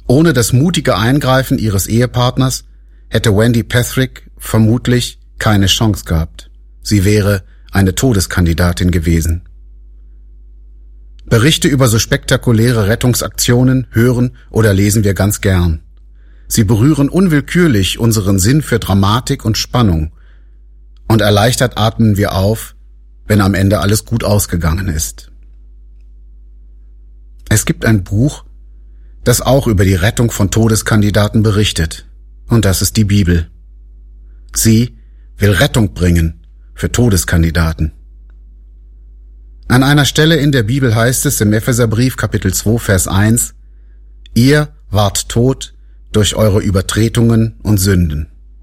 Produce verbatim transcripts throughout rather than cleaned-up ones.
Ohne das mutige Eingreifen ihres Ehepartners hätte Wendy Petherick vermutlich keine Chance gehabt. Sie wäre eine Todeskandidatin gewesen. Berichte über so spektakuläre Rettungsaktionen hören oder lesen wir ganz gern. Sie berühren unwillkürlich unseren Sinn für Dramatik und Spannung, und erleichtert atmen wir auf, wenn am Ende alles gut ausgegangen ist. Es gibt ein Buch, das auch über die Rettung von Todeskandidaten berichtet, und das ist die Bibel. Sie will Rettung bringen für Todeskandidaten. An einer Stelle in der Bibel heißt es im Epheserbrief Kapitel zwei, Vers eins, ihr wart tot durch eure Übertretungen und Sünden.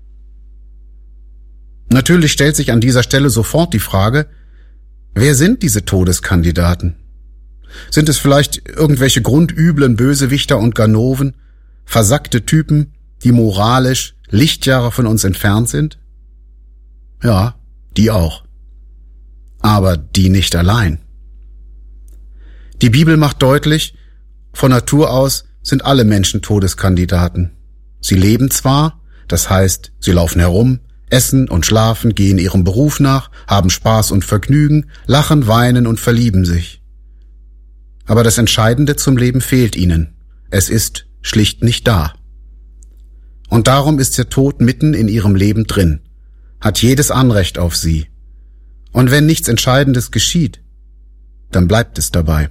Natürlich stellt sich an dieser Stelle sofort die Frage, wer sind diese Todeskandidaten? Sind es vielleicht irgendwelche grundüblen Bösewichter und Ganoven, versackte Typen, die moralisch Lichtjahre von uns entfernt sind? Ja, die auch. Aber die nicht allein. Die Bibel macht deutlich, von Natur aus sind alle Menschen Todeskandidaten. Sie leben zwar, das heißt, sie laufen herum, essen und schlafen, gehen ihrem Beruf nach, haben Spaß und Vergnügen, lachen, weinen und verlieben sich. Aber das Entscheidende zum Leben fehlt ihnen. Es ist schlicht nicht da. Und darum ist der Tod mitten in ihrem Leben drin, hat jedes Anrecht auf sie. Und wenn nichts Entscheidendes geschieht, dann bleibt es dabei.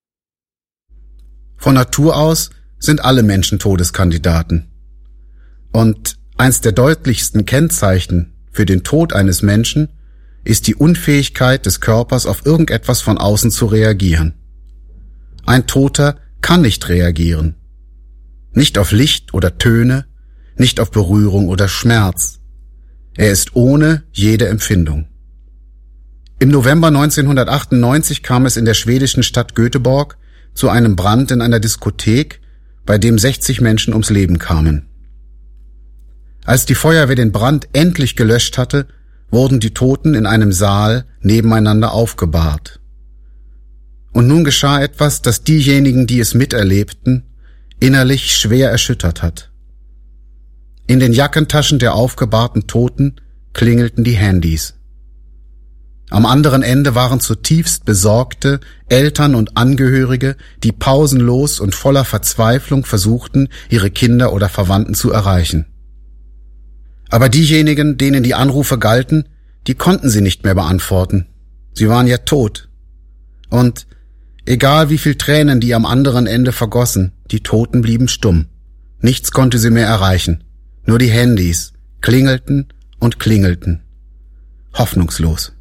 Von Natur aus sind alle Menschen Todeskandidaten. Und eins der deutlichsten Kennzeichen für den Tod eines Menschen ist die Unfähigkeit des Körpers, auf irgendetwas von außen zu reagieren. Ein Toter kann nicht reagieren. Nicht auf Licht oder Töne, nicht auf Berührung oder Schmerz. Er ist ohne jede Empfindung. Im November neunzehnhundertachtundneunzig kam es in der schwedischen Stadt Göteborg zu einem Brand in einer Diskothek, bei dem sechzig Menschen ums Leben kamen. Als die Feuerwehr den Brand endlich gelöscht hatte, wurden die Toten in einem Saal nebeneinander aufgebahrt. Und nun geschah etwas, das diejenigen, die es miterlebten, innerlich schwer erschüttert hat. In den Jackentaschen der aufgebahrten Toten klingelten die Handys. Am anderen Ende waren zutiefst besorgte Eltern und Angehörige, die pausenlos und voller Verzweiflung versuchten, ihre Kinder oder Verwandten zu erreichen. Aber diejenigen, denen die Anrufe galten, die konnten sie nicht mehr beantworten. Sie waren ja tot. Und egal wie viel Tränen die am anderen Ende vergossen, die Toten blieben stumm. Nichts konnte sie mehr erreichen. Nur die Handys klingelten und klingelten. Hoffnungslos.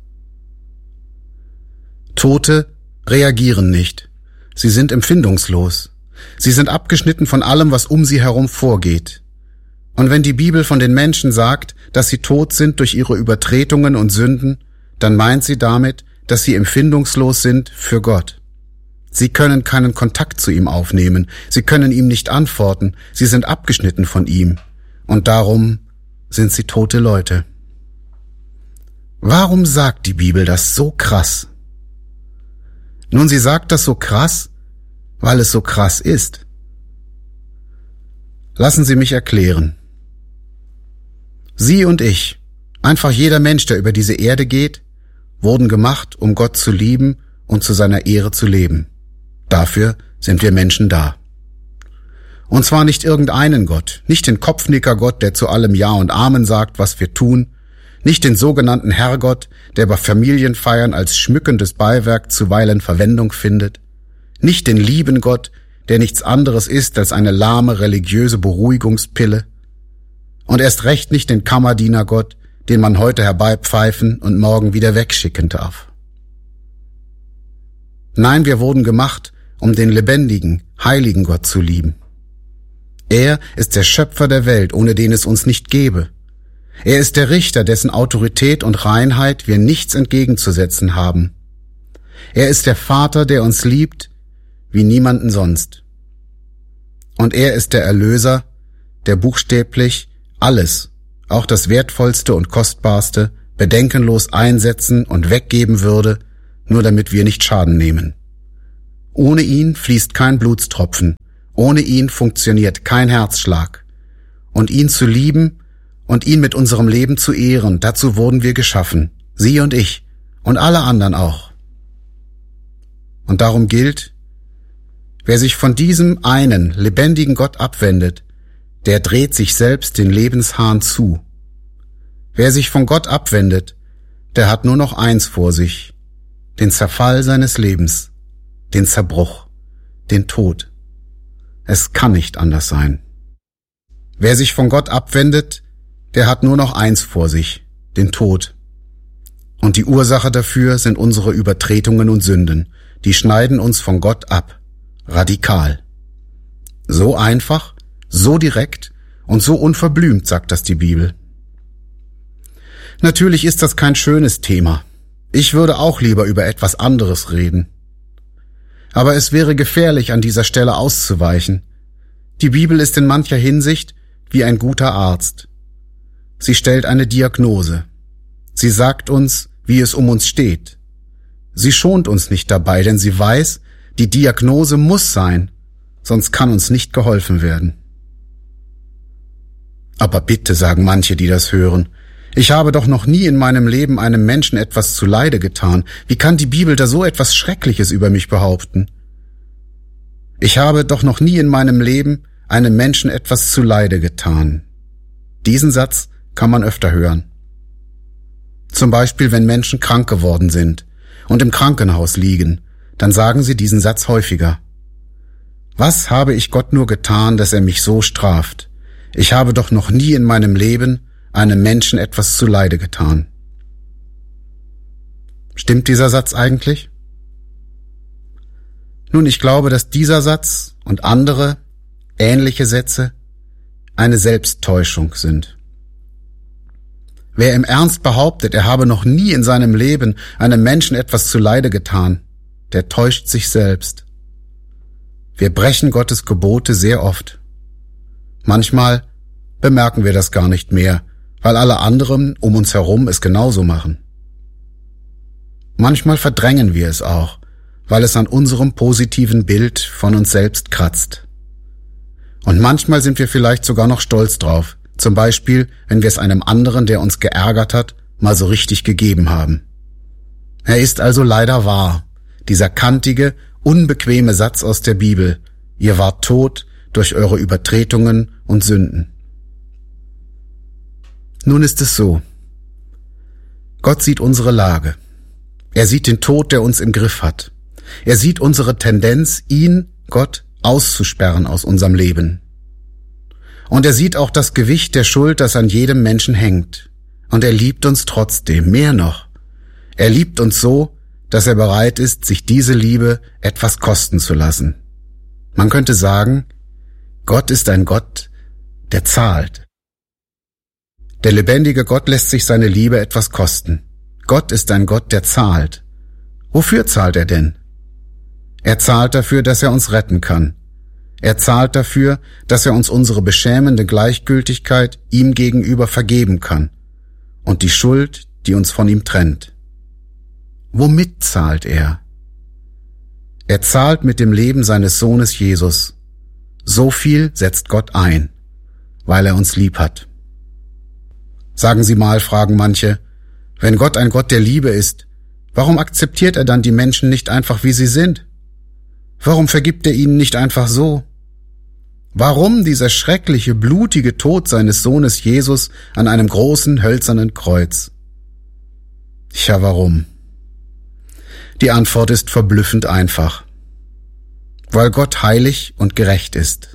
Tote reagieren nicht. Sie sind empfindungslos. Sie sind abgeschnitten von allem, was um sie herum vorgeht. Und wenn die Bibel von den Menschen sagt, dass sie tot sind durch ihre Übertretungen und Sünden, dann meint sie damit, dass sie empfindungslos sind für Gott. Sie können keinen Kontakt zu ihm aufnehmen. Sie können ihm nicht antworten. Sie sind abgeschnitten von ihm. Und darum sind sie tote Leute. Warum sagt die Bibel das so krass? Nun, sie sagt das so krass, weil es so krass ist. Lassen Sie mich erklären. Sie und ich, einfach jeder Mensch, der über diese Erde geht, wurden gemacht, um Gott zu lieben und zu seiner Ehre zu leben. Dafür sind wir Menschen da. Und zwar nicht irgendeinen Gott, nicht den Kopfnicker-Gott, der zu allem Ja und Amen sagt, was wir tun, nicht den sogenannten Herrgott, der bei Familienfeiern als schmückendes Beiwerk zuweilen Verwendung findet, nicht den lieben Gott, der nichts anderes ist als eine lahme religiöse Beruhigungspille, und erst recht nicht den Kammerdienergott, den man heute herbeipfeifen und morgen wieder wegschicken darf. Nein, wir wurden gemacht, um den lebendigen, heiligen Gott zu lieben. Er ist der Schöpfer der Welt, ohne den es uns nicht gäbe. Er ist der Richter, dessen Autorität und Reinheit wir nichts entgegenzusetzen haben. Er ist der Vater, der uns liebt, wie niemanden sonst. Und er ist der Erlöser, der buchstäblich alles, auch das Wertvollste und Kostbarste, bedenkenlos einsetzen und weggeben würde, nur damit wir nicht Schaden nehmen. Ohne ihn fließt kein Blutstropfen, Ohne ihn funktioniert kein Herzschlag. Und ihn zu lieben und ihn mit unserem Leben zu ehren, dazu wurden wir geschaffen, Sie und ich und alle anderen auch. Und darum gilt, wer sich von diesem einen lebendigen Gott abwendet, der dreht sich selbst den Lebenshahn zu. Wer sich von Gott abwendet, der hat nur noch eins vor sich, den Zerfall seines Lebens, den Zerbruch, den Tod. Es kann nicht anders sein. Wer sich von Gott abwendet, der hat nur noch eins vor sich, den Tod. Und die Ursache dafür sind unsere Übertretungen und Sünden, die schneiden uns von Gott ab, radikal. So einfach, so direkt und so unverblümt, sagt das die Bibel. Natürlich ist das kein schönes Thema. Ich würde auch lieber über etwas anderes reden. Aber es wäre gefährlich, an dieser Stelle auszuweichen. Die Bibel ist in mancher Hinsicht wie ein guter Arzt. Sie stellt eine Diagnose. Sie sagt uns, wie es um uns steht. Sie schont uns nicht dabei, denn sie weiß, die Diagnose muss sein, sonst kann uns nicht geholfen werden. Aber bitte, sagen manche, die das hören, ich habe doch noch nie in meinem Leben einem Menschen etwas zuleide getan. Wie kann die Bibel da so etwas Schreckliches über mich behaupten? Ich habe doch noch nie in meinem Leben einem Menschen etwas zuleide getan. Diesen Satz kann man öfter hören. Zum Beispiel, wenn Menschen krank geworden sind und im Krankenhaus liegen, dann sagen sie diesen Satz häufiger. Was habe ich Gott nur getan, dass er mich so straft? Ich habe doch noch nie in meinem Leben einem Menschen etwas zuleide getan. Stimmt dieser Satz eigentlich? Nun, ich glaube, dass dieser Satz und andere, ähnliche Sätze eine Selbsttäuschung sind. Wer im Ernst behauptet, er habe noch nie in seinem Leben einem Menschen etwas zuleide getan, der täuscht sich selbst. Wir brechen Gottes Gebote sehr oft. Manchmal bemerken wir das gar nicht mehr, weil alle anderen um uns herum es genauso machen. Manchmal verdrängen wir es auch, weil es an unserem positiven Bild von uns selbst kratzt. Und manchmal sind wir vielleicht sogar noch stolz drauf, zum Beispiel, wenn wir es einem anderen, der uns geärgert hat, mal so richtig gegeben haben. Er ist also leider wahr, dieser kantige, unbequeme Satz aus der Bibel, ihr wart tot durch eure Übertretungen und Sünden. Nun ist es so, Gott sieht unsere Lage. Er sieht den Tod, der uns im Griff hat. Er sieht unsere Tendenz, ihn, Gott, auszusperren aus unserem Leben. Und er sieht auch das Gewicht der Schuld, das an jedem Menschen hängt. Und er liebt uns trotzdem, mehr noch. Er liebt uns so, dass er bereit ist, sich diese Liebe etwas kosten zu lassen. Man könnte sagen, Gott ist ein Gott, der zahlt. Der lebendige Gott lässt sich seine Liebe etwas kosten. Gott ist ein Gott, der zahlt. Wofür zahlt er denn? Er zahlt dafür, dass er uns retten kann. Er zahlt dafür, dass er uns unsere beschämende Gleichgültigkeit ihm gegenüber vergeben kann und die Schuld, die uns von ihm trennt. Womit zahlt er? Er zahlt mit dem Leben seines Sohnes Jesus. So viel setzt Gott ein, weil er uns lieb hat. Sagen Sie mal, fragen manche, wenn Gott ein Gott der Liebe ist, warum akzeptiert er dann die Menschen nicht einfach, wie sie sind? Warum vergibt er ihnen nicht einfach so? Warum dieser schreckliche, blutige Tod seines Sohnes Jesus an einem großen, hölzernen Kreuz? Tja, warum? Die Antwort ist verblüffend einfach. Weil Gott heilig und gerecht ist.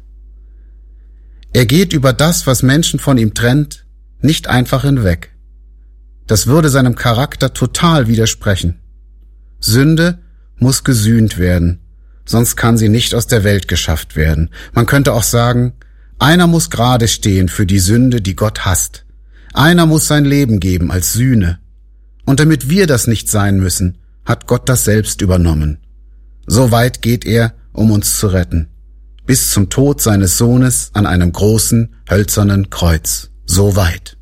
Er geht über das, was Menschen von ihm trennt, nicht einfach hinweg. Das würde seinem Charakter total widersprechen. Sünde muss gesühnt werden, sonst kann sie nicht aus der Welt geschafft werden. Man könnte auch sagen, einer muss gerade stehen für die Sünde, die Gott hasst. Einer muss sein Leben geben als Sühne. Und damit wir das nicht sein müssen, hat Gott das selbst übernommen. So weit geht er, um uns zu retten. Bis zum Tod seines Sohnes an einem großen, hölzernen Kreuz. So weit.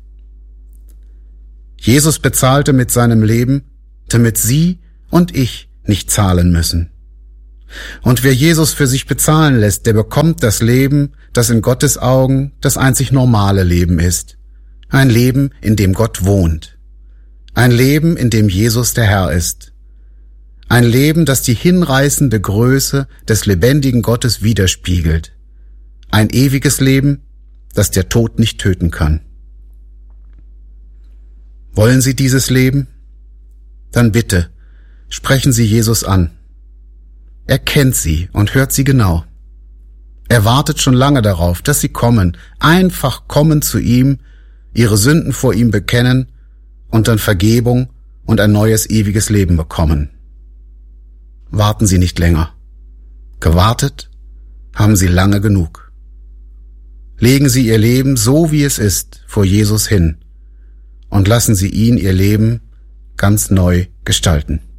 Jesus bezahlte mit seinem Leben, damit Sie und ich nicht zahlen müssen. Und wer Jesus für sich bezahlen lässt, der bekommt das Leben, das in Gottes Augen das einzig normale Leben ist. Ein Leben, in dem Gott wohnt. Ein Leben, in dem Jesus der Herr ist. Ein Leben, das die hinreißende Größe des lebendigen Gottes widerspiegelt. Ein ewiges Leben, das der Tod nicht töten kann. Wollen Sie dieses Leben? Dann bitte, sprechen Sie Jesus an. Er kennt Sie und hört Sie genau. Er wartet schon lange darauf, dass Sie kommen, einfach kommen zu ihm, Ihre Sünden vor ihm bekennen und dann Vergebung und ein neues ewiges Leben bekommen. Warten Sie nicht länger. Gewartet haben Sie lange genug. Legen Sie Ihr Leben so wie es ist vor Jesus hin und lassen Sie ihn Ihr Leben ganz neu gestalten.